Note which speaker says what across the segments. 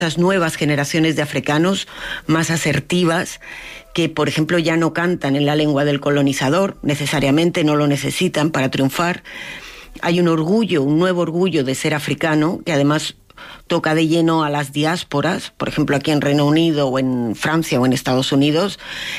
Speaker 1: nuevas generaciones de africanos más asertivas que, por ejemplo, ya no cantan en la lengua del colonizador, necesariamente no lo necesitan para triunfar. Hay un nuevo orgullo de ser africano, que además toca de lleno a las diásporas, por ejemplo aquí en Reino Unido o en Francia o en Estados Unidos.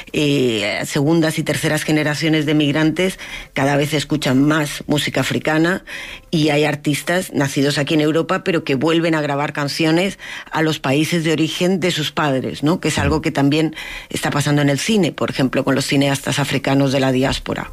Speaker 1: Segundas y terceras generaciones de migrantes cada vez escuchan más música africana, y hay artistas nacidos aquí en Europa pero que vuelven a grabar canciones a los países de origen de sus padres, ¿no? Que es algo que también está pasando en el cine, por ejemplo, con los cineastas africanos de la diáspora.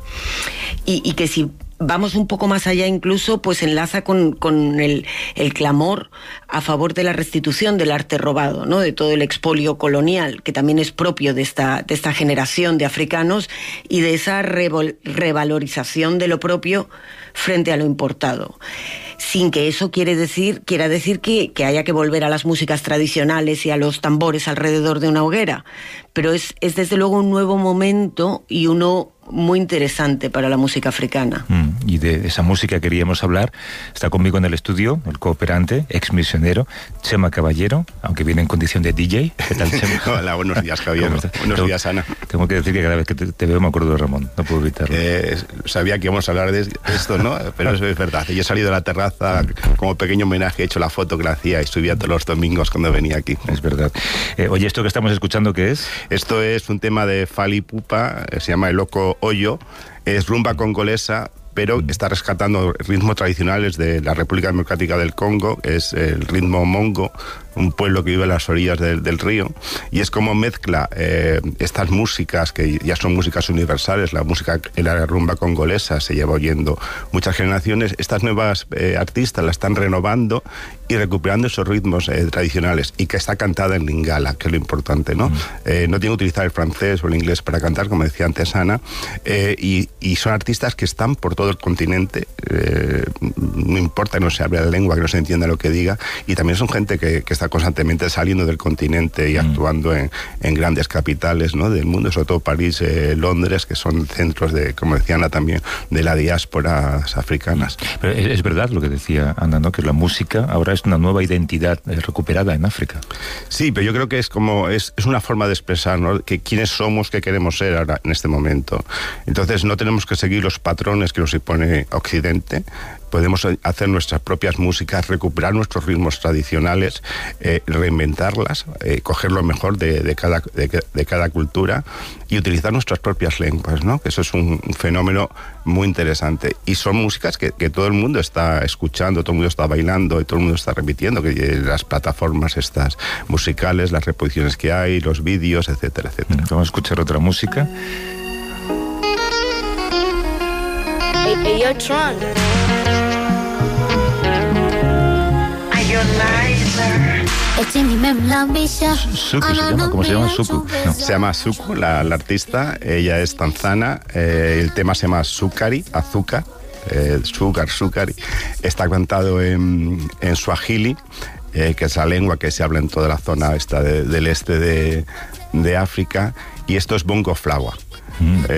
Speaker 1: Y que si vamos un poco más allá incluso, pues enlaza con el clamor a favor de la restitución del arte robado, ¿no? De todo el expolio colonial, que también es propio de esta generación de africanos, y de esa revalorización de lo propio frente a lo importado. Sin que eso quiera decir que haya que volver a las músicas tradicionales y a los tambores alrededor de una hoguera, pero es desde luego un nuevo momento, y uno muy interesante para la música africana.
Speaker 2: Y de esa música queríamos hablar. Está conmigo en el estudio el cooperante, ex misionero, Chema Caballero, aunque viene en condición de DJ. ¿Qué tal, Chema?
Speaker 3: Hola, buenos días, Javier. Buenos días, Ana.
Speaker 2: Tengo que decir que cada vez que te veo me acuerdo de Ramón, no puedo evitarlo.
Speaker 3: Sabía que íbamos a hablar de esto, ¿no? Pero es verdad. Yo he salido de la terraza como pequeño homenaje, he hecho la foto que le hacía y subía todos los domingos cuando venía aquí.
Speaker 2: Es verdad. Oye, ¿esto que estamos escuchando qué es?
Speaker 3: Esto es un tema de Fally Ipupa, se llama El Loco Oyo, es rumba congolesa, pero está rescatando ritmos tradicionales de la República Democrática del Congo, es el ritmo mongo, un pueblo que vive a las orillas del río, y es como mezcla estas músicas que ya son músicas universales. La música en la rumba congolesa se lleva oyendo muchas generaciones. Estas nuevas artistas la están renovando y recuperando esos ritmos tradicionales, y que está cantada en lingala, que es lo importante, ¿no? No tiene que utilizar el francés o el inglés para cantar, como decía antes Ana, y son artistas que están por todo el continente, no importa que no se hable la lengua, que no se entienda lo que diga, y también son gente que está constantemente saliendo del continente y actuando en grandes capitales, ¿no?, del mundo, sobre todo París, Londres, que son centros de, como decía Ana también, de las diásporas africanas.
Speaker 2: Pero es verdad lo que decía Ana, ¿no?, que la música ahora es una nueva identidad recuperada en África.
Speaker 3: Sí, pero yo creo que es una forma de expresar, ¿no?, que quiénes somos, qué queremos ser ahora en este momento. Entonces no tenemos que seguir los patrones que nos impone Occidente. Podemos hacer nuestras propias músicas, recuperar nuestros ritmos tradicionales, reinventarlas, coger lo mejor de cada cultura y utilizar nuestras propias lenguas, ¿no? Que eso es un fenómeno muy interesante. Y son músicas que todo el mundo está escuchando, todo el mundo está bailando y todo el mundo está repitiendo, que las plataformas estas musicales, las reproducciones que hay, los vídeos, etcétera, etcétera.
Speaker 2: Vamos a escuchar otra música.
Speaker 4: Hey, yo, Tron.
Speaker 2: Suku se llama, ¿cómo se llama? Suku. No.
Speaker 3: Se llama Suku, la artista, ella es tanzana, el tema se llama Sukari, azúcar, Sukari, está cantado en Swahili, que es la lengua que se habla en toda la zona esta del este de África, y esto es bongo flava.